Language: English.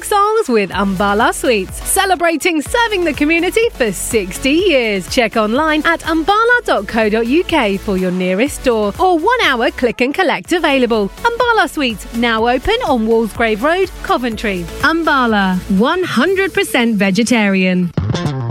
songs with Umbala Sweets, celebrating serving the community for 60 years. Check online at umbala.co.uk for your nearest store or 1 hour click and collect available. Umbala Sweets, now open on Walsgrave Road, Coventry. Umbala, 100% vegetarian.